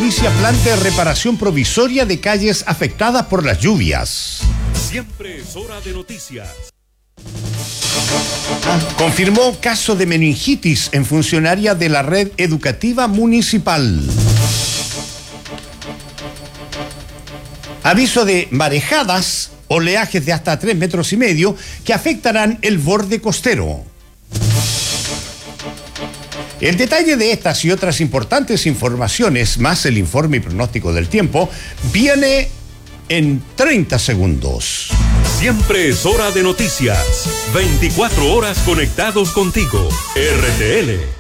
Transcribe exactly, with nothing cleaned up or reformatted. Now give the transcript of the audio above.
inicia plan de reparación provisoria de calles afectadas por las lluvias. Siempre es hora de noticias. Confirmó caso de meningitis en funcionaria de la red educativa municipal. Aviso de marejadas, oleajes de hasta tres metros y medio que afectarán el borde costero. El detalle de estas y otras importantes informaciones, más el informe y pronóstico del tiempo, viene en treinta segundos. Siempre es hora de noticias. veinticuatro horas conectados contigo. R T L.